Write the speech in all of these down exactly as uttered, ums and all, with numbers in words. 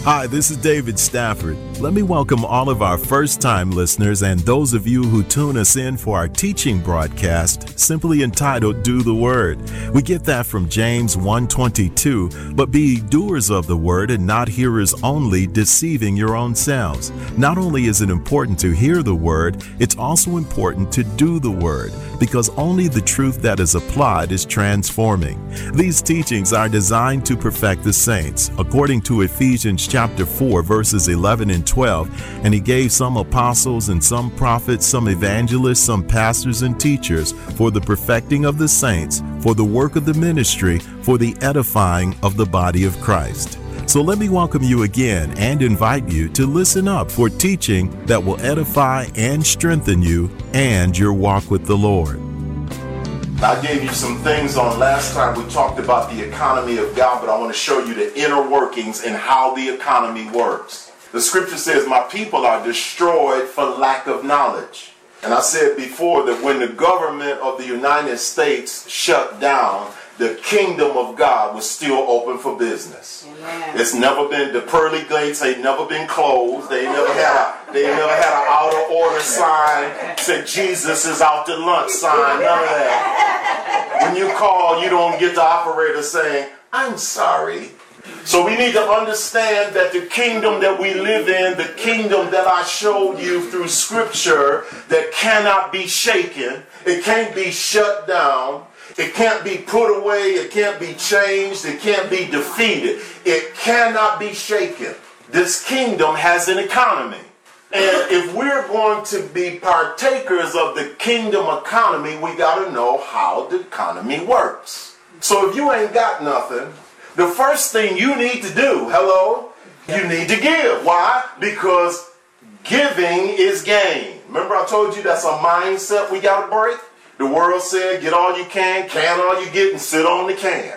Hi, this is David Stafford. Let me welcome all of our first-time listeners and those of you who tune us in for our teaching broadcast, simply entitled Do the Word. We get that from James one twenty-two, but be doers of the word and not hearers only, deceiving your own selves. Not only is it important to hear the word, it's also important to do the word, because only the truth that is applied is transforming. These teachings are designed to perfect the saints, according to Ephesians chapter four, verses eleven and twelve, and he gave some apostles and some prophets, some evangelists, some pastors and teachers for the perfecting of the saints, for the work of the ministry, for the edifying of the body of Christ. So let me welcome you again and invite you to listen up for teaching that will edify and strengthen you and your walk with the Lord. I gave you some things on last time. We talked about the economy of God, but I want to show you the inner workings and how the economy works. The scripture says, my people are destroyed for lack of knowledge. And I said before that when the government of the United States shut down, the kingdom of God was still open for business. Amen. It's never been, the pearly gates ain't never been closed. They never had a, they never had an out of order sign, said Jesus is out to lunch sign, none of that. When you call, you don't get the operator saying, I'm sorry. So we need to understand that the kingdom that we live in, the kingdom that I showed you through scripture, that cannot be shaken, it can't be shut down, it can't be put away, it can't be changed, it can't be defeated. It cannot be shaken. This kingdom has an economy. And if we're going to be partakers of the kingdom economy, we got to know how the economy works. So if you ain't got nothing, the first thing you need to do, hello, you need to give. Why? Because giving is gain. Remember I told you that's a mindset we got to break? The world said, get all you can, can all you get, and sit on the can.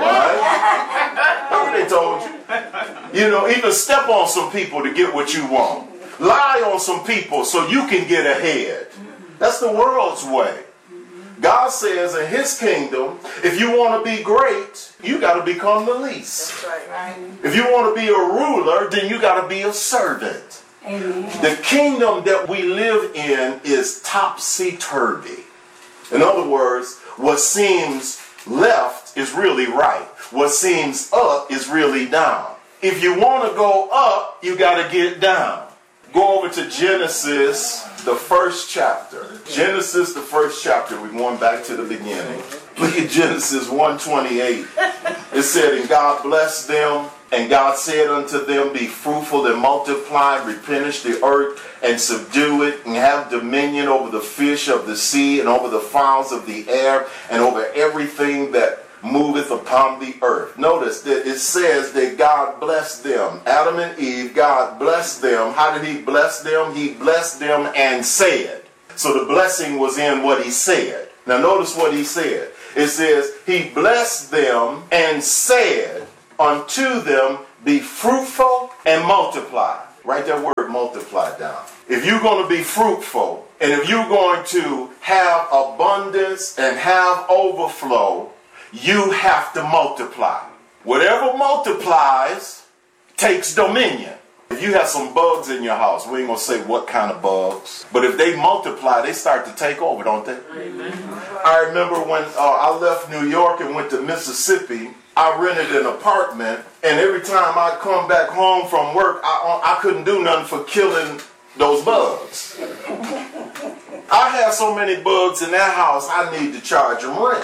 Right? That's what they told you. You know, even step on some people to get what you want. Lie on some people so you can get ahead. That's the world's way. God says in his kingdom, if you want to be great, you got to become the least. That's right. If you want to be a ruler, then you got to be a servant. Amen. The kingdom that we live in is topsy-turvy. In other words, what seems left is really right. What seems up is really down. If you want to go up, you got to get down. Go over to Genesis, the first chapter. Genesis, the first chapter. We're going back to the beginning. Look at Genesis one twenty-eight. It said, and God blessed them, and God said unto them, be fruitful and multiply, replenish the earth, and subdue it, and have dominion over the fish of the sea, and over the fowls of the air, and over everything that moveth upon the earth. Notice that it says that God blessed them. Adam and Eve, God blessed them. How did he bless them? He blessed them and said. So the blessing was in what he said. Now notice what he said. It says, he blessed them and said unto them, be fruitful and multiply. Write that word multiply down. If you're going to be fruitful, and if you're going to have abundance and have overflow, you have to multiply. Whatever multiplies takes dominion. If you have some bugs in your house, we ain't going to say what kind of bugs, but if they multiply, they start to take over, don't they? Amen. I remember when uh, I left New York and went to Mississippi, I rented an apartment, and every time I'd come back home from work, I, I couldn't do nothing for killing those bugs. I have so many bugs in that house, I need to charge them rent.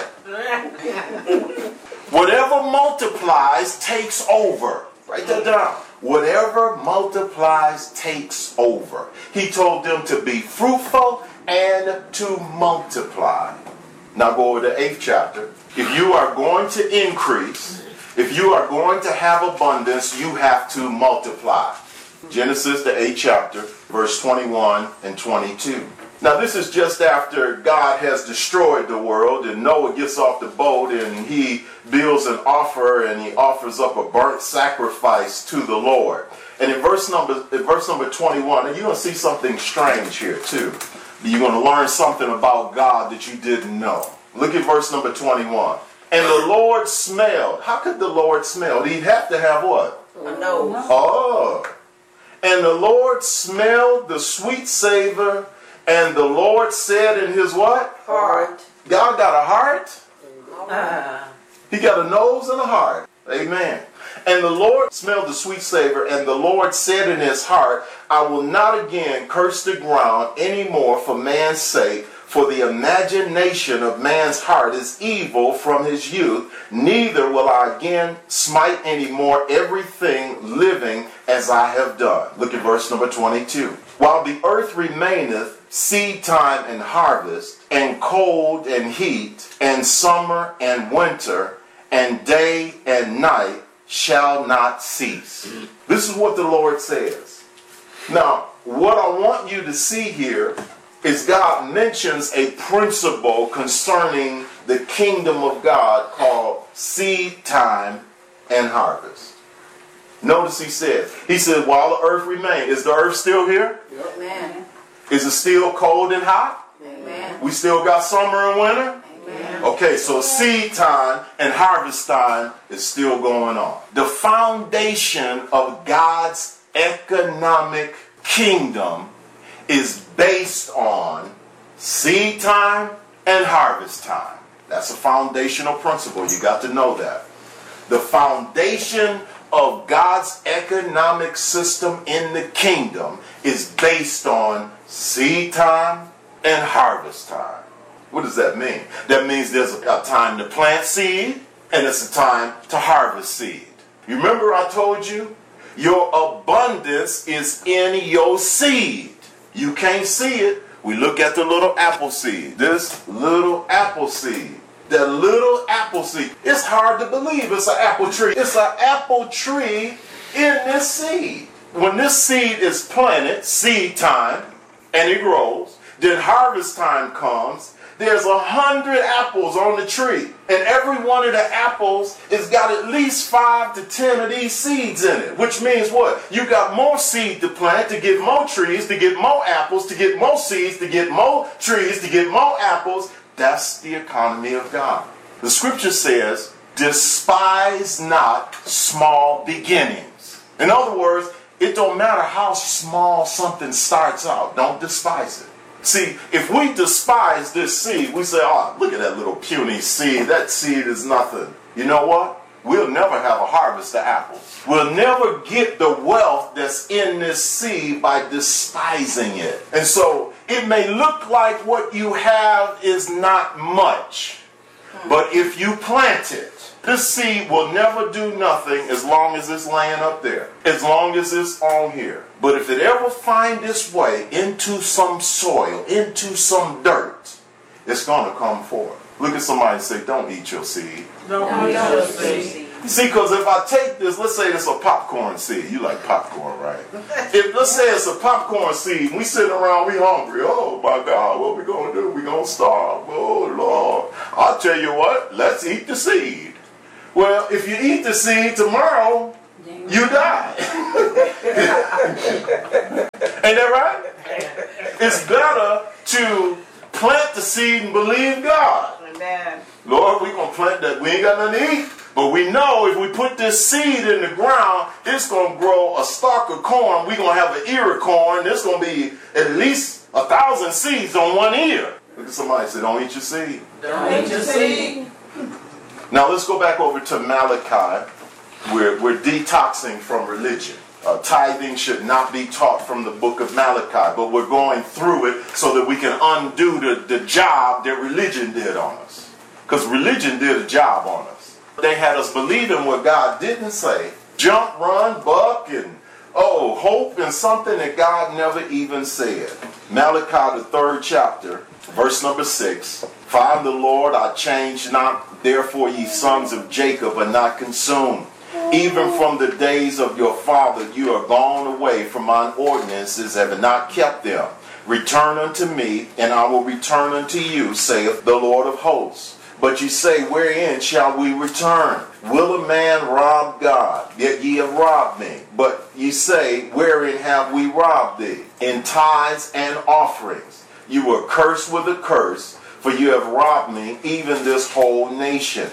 Whatever multiplies takes over. Write that down. Whatever multiplies takes over. He told them to be fruitful and to multiply. Now go over to eighth chapter. If you are going to increase, if you are going to have abundance, you have to multiply. Genesis, the eighth chapter, verse twenty-one and twenty-two. Now this is just after God has destroyed the world, and Noah gets off the boat and he builds an offer and he offers up a burnt sacrifice to the Lord. And in verse number in verse number twenty-one, and you're going to see something strange here too. You're going to learn something about God that you didn't know. Look at verse number twenty-one. And the Lord smelled. How could the Lord smell? He'd have to have what? A nose. Oh. And the Lord smelled the sweet savor, and the Lord said in his what? Heart. God got a heart? Uh. He got a nose and a heart. Amen. And the Lord smelled the sweet savor, and the Lord said in his heart, I will not again curse the ground any more for man's sake, for the imagination of man's heart is evil from his youth, neither will I again smite any more everything living as I have done. Look at verse number twenty-two. While the earth remaineth, seed time and harvest, and cold and heat, and summer and winter, and day and night shall not cease. This is what the Lord says. Now, what I want you to see here is God mentions a principle concerning the kingdom of God called seed time and harvest. Notice he says, he said, while the earth remains, is the earth still here? Amen. Is it still cold and hot? Amen. We still got summer and winter? Amen. Okay, so seed time and harvest time is still going on. The foundation of God's economic kingdom is based on seed time and harvest time. That's a foundational principle. You got to know that. The foundation of God's economic system in the kingdom is based on seed time and harvest time. What does that mean? That means there's a time to plant seed and it's a time to harvest seed. You remember I told you? Your abundance is in your seed. You can't see it. We look at the little apple seed. This little apple seed. That little apple seed. It's hard to believe it's an apple tree. It's an apple tree in this seed. When this seed is planted, seed time, and it grows, then harvest time comes. There's a hundred apples on the tree, and every one of the apples has got at least five to ten of these seeds in it, which means what? You got more seed to plant to get more trees, to get more apples, to get more seeds, to get more trees, to get more apples. That's the economy of God. The scripture says, despise not small beginnings. In other words, it don't matter how small something starts out. Don't despise it. See, if we despise this seed, we say, oh, look at that little puny seed. That seed is nothing. You know what? We'll never have a harvest of apples. We'll never get the wealth that's in this seed by despising it. And so it may look like what you have is not much. But if you plant it, this seed will never do nothing as long as it's laying up there, as long as it's on here. But if it ever finds its way into some soil, into some dirt, it's going to come forth. Look at somebody and say, don't eat your seed. Don't eat your seed. See, because if I take this, let's say it's a popcorn seed. You like popcorn, right? If let's say it's a popcorn seed, we sitting around, we hungry. Oh my God, what we gonna do? We gonna starve. Oh Lord. I'll tell you what, let's eat the seed. Well, if you eat the seed tomorrow, you die. Ain't that right? It's better to plant the seed and believe God. Amen. Lord, we're going to plant that. We ain't got nothing to eat. But we know if we put this seed in the ground, it's going to grow a stalk of corn. We're going to have an ear of corn. There's going to be at least a thousand seeds on one ear. Look at somebody and say, don't eat your seed. Don't eat your seed. Now let's go back over to Malachi. We're, we're detoxing from religion. Uh, tithing should not be taught from the book of Malachi, but we're going through it so that we can undo the, the job that religion did on us. Because religion did a job on us. They had us believing what God didn't say. Jump, run, buck, and oh, hope in something that God never even said. Malachi, the third chapter, verse number six. For I am the Lord, I change not, therefore ye sons of Jacob are not consumed. Even from the days of your father you are gone away from mine ordinances, have not kept them. Return unto me, and I will return unto you, saith the Lord of hosts. But ye say, wherein shall we return? Will a man rob God? Yet ye have robbed me. But ye say, wherein have we robbed thee? In tithes and offerings. You were cursed with a curse, for you have robbed me, even this whole nation.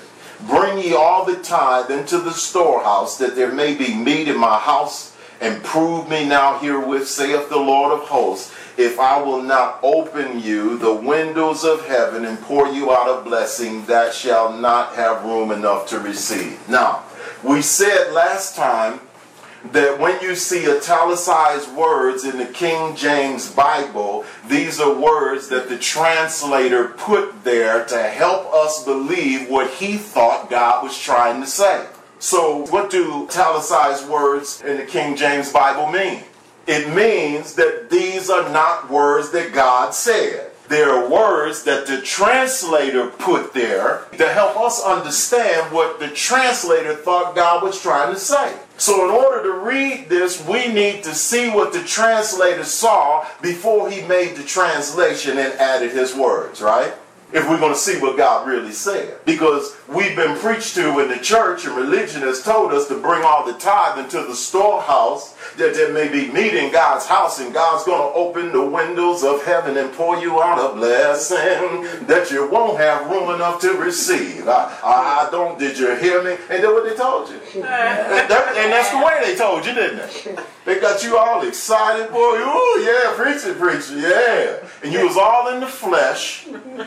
Bring ye all the tithe into the storehouse, that there may be meat in my house, and prove me now herewith, saith the Lord of hosts, if I will not open you the windows of heaven and pour you out a blessing that shall not have room enough to receive. Now, we said last time that when you see italicized words in the King James Bible, these are words that the translator put there to help us believe what he thought God was trying to say. So what do italicized words in the King James Bible mean? It means that these are not words that God said. They're words that the translator put there to help us understand what the translator thought God was trying to say. So in order to read this, we need to see what the translator saw before he made the translation and added his words, right? If we're going to see what God really said. Because we've been preached to in the church, and religion has told us to bring all the tithe into the storehouse, that there may be meat in God's house, and God's going to open the windows of heaven and pour you out a blessing that you won't have room enough to receive. I, I, I don't, did you hear me? Ain't that what they told you? and, that, and that's the way they told you, didn't they? They got you all excited, boy. Ooh, yeah, preach it, preach it, yeah. And you was all in the flesh.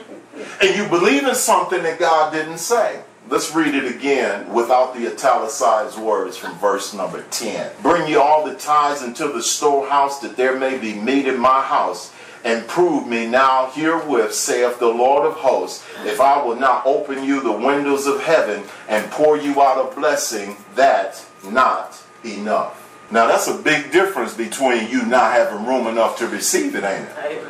And you believe in something that God didn't say. Let's read it again without the italicized words from verse number ten. Bring ye all the tithes into the storehouse, that there may be meat in my house, and prove me now herewith, saith the Lord of hosts, if I will not open you the windows of heaven and pour you out a blessing, that not enough. Now that's a big difference between you not having room enough to receive it, ain't it? Amen.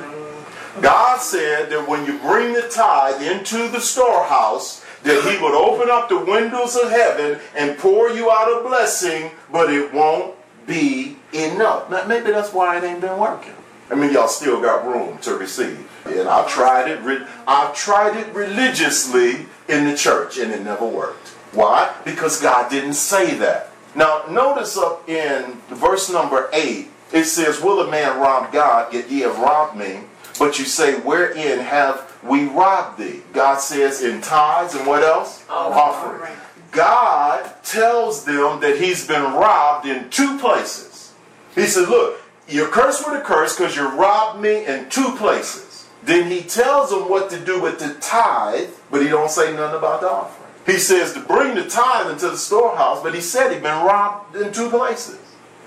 God said that when you bring the tithe into the storehouse, that he would open up the windows of heaven and pour you out a blessing, but it won't be enough. Now, maybe that's why it ain't been working. I mean, y'all still got room to receive. And I tried it, re- I tried it religiously in the church, and it never worked. Why? Because God didn't say that. Now, notice up in verse number eight, it says, will a man rob God, yet ye have robbed me? But you say, wherein have we robbed thee? God says, in tithes and what else? Oh, offering. Right. God tells them that he's been robbed in two places. He said, look, you're cursed with a curse because you robbed me in two places. Then he tells them what to do with the tithe, but he don't say nothing about the offering. He says to bring the tithe into the storehouse, but he said he'd been robbed in two places.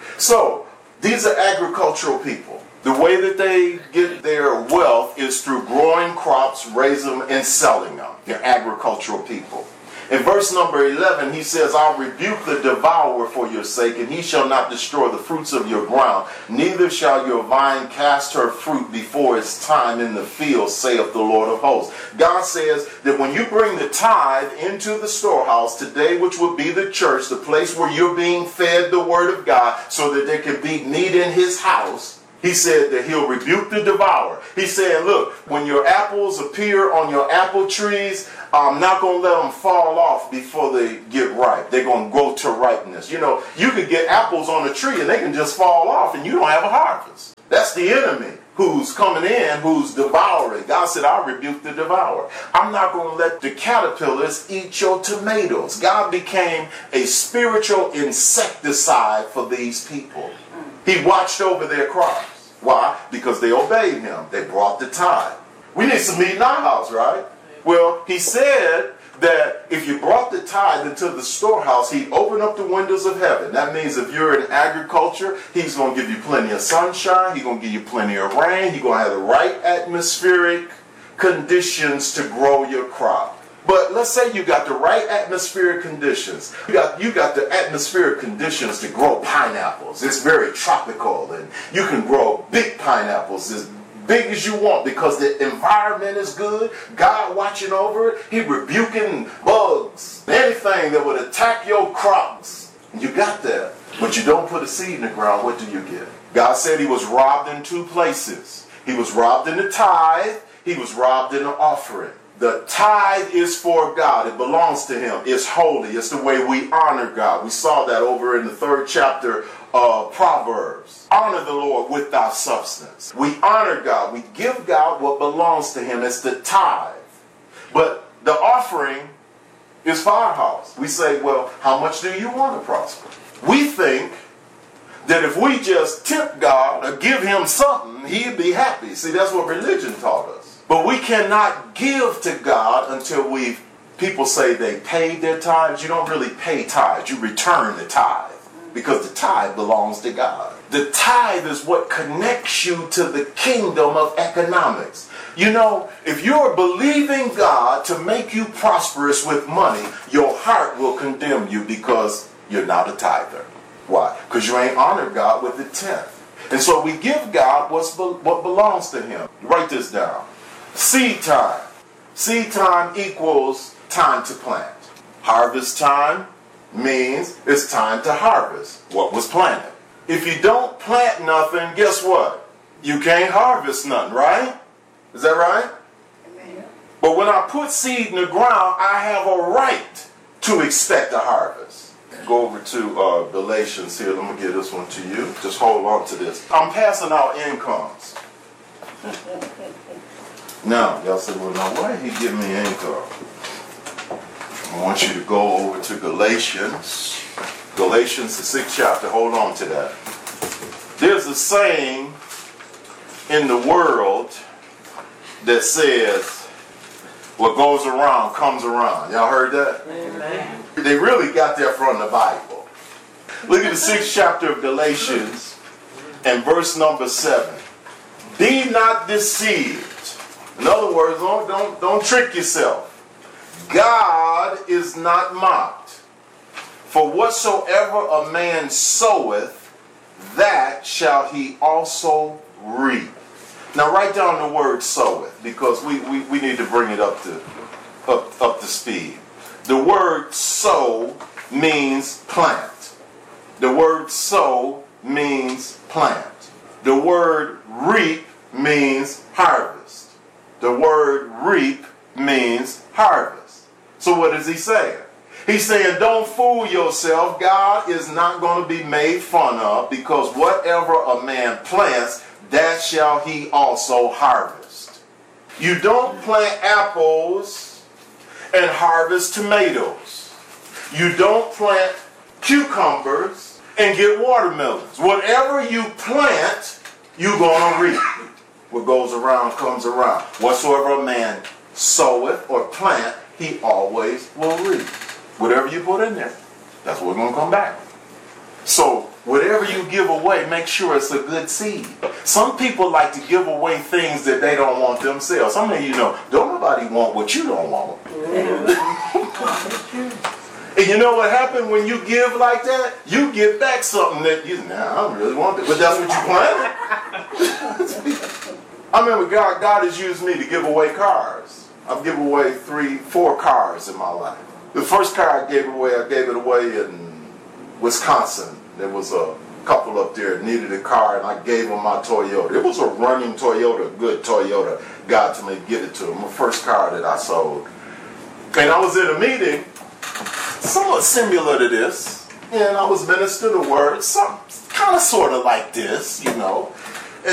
So, these are agricultural people. The way that they get their wealth is through growing crops, raising them, and selling them. They're agricultural people. In verse number eleven, he says, I'll rebuke the devourer for your sake, and he shall not destroy the fruits of your ground. Neither shall your vine cast her fruit before its time in the field, saith the Lord of hosts. God says that when you bring the tithe into the storehouse today, which will be the church, the place where you're being fed the word of God, so that there can be meat in his house, he said that he'll rebuke the devourer. He said, look, when your apples appear on your apple trees, I'm not going to let them fall off before they get ripe. They're going to grow to ripeness. You know, you could get apples on a tree and they can just fall off and you don't have a harvest. That's the enemy who's coming in, who's devouring. God said, I'll rebuke the devourer. I'm not going to let the caterpillars eat your tomatoes. God became a spiritual insecticide for these people. He watched over their crops. Why? Because they obeyed him. They brought the tithe. We need some meat in our house, right? Well, he said that if you brought the tithe into the storehouse, he'd open up the windows of heaven. That means if you're in agriculture, he's going to give you plenty of sunshine. He's going to give you plenty of rain. He's going to have the right atmospheric conditions to grow your crop. But let's say you got the right atmospheric conditions. You got, you got the atmospheric conditions to grow pineapples. It's very tropical, and you can grow big pineapples as big as you want because the environment is good. God watching over it. He rebuking bugs, anything that would attack your crops. You got that. But you don't put a seed in the ground, what do you get? God said he was robbed in two places. He was robbed in the tithe. He was robbed in the offering. The tithe is for God. It belongs to him. It's holy. It's the way we honor God. We saw that over in the third chapter of Proverbs. Honor the Lord with thy substance. We honor God. We give God what belongs to him. It's the tithe. But the offering is for our house. We say, well, how much do you want to prosper? We think that if we just tip God or give him something, he'd be happy. See, that's what religion taught us. But we cannot give to God until we've, people say they paid their tithes. You don't really pay tithes. You return the tithe because the tithe belongs to God. The tithe is what connects you to the kingdom of economics. You know, if you're believing God to make you prosperous with money, your heart will condemn you because you're not a tither. Why? Because you ain't honored God with the tenth. And so we give God what's be- what belongs to him. Write this down. Seed time. Seed time equals time to plant. Harvest time means it's time to harvest what was planted. If you don't plant nothing, guess what? You can't harvest nothing, right? Is that right? Amen. But when I put seed in the ground, I have a right to expect a harvest. Go over to uh, Galatians here. Let me give this one to you. Just hold on to this. I'm passing out incomes. Now, y'all say, well, now why did he give me income? I want you to go over to Galatians. Galatians, the sixth chapter. Hold on to that. There's a saying in the world that says, what goes around comes around. Y'all heard that? Amen. They really got that from the Bible. Look at the sixth chapter of Galatians and verse number seven. Be not deceived. In other words, don't, don't, don't trick yourself. God is not mocked. For whatsoever a man soweth, that shall he also reap. Now write down the word soweth, because we, we, we need to bring it up to, up, up to speed. The word sow means plant. The word sow means plant. The word reap means harvest. The word reap means harvest. So what is he saying? He's saying, don't fool yourself. God is not going to be made fun of, because whatever a man plants, that shall he also harvest. You don't plant apples and harvest tomatoes. You don't plant cucumbers and get watermelons. Whatever you plant, you're going to reap. What goes around comes around. Whatsoever a man soweth or plant, he always will reap. Whatever you put in there, that's what's going to come back. So whatever you give away, make sure it's a good seed. Some people like to give away things that they don't want themselves. Some of you know, don't nobody want what you don't want. And you know what happened when you give like that? You get back something that you, nah, I don't really want it. But that's what you planted. I remember God, God has used me to give away cars. I've given away three, four cars in my life. The first car I gave away, I gave it away in Wisconsin. There was a couple up there that needed a car, and I gave them my Toyota. It was a running Toyota, a good Toyota. God told me to give it to them. My first car that I sold. And I was in a meeting, somewhat similar to this, and I was ministering the word, some kind of sort of like this, you know.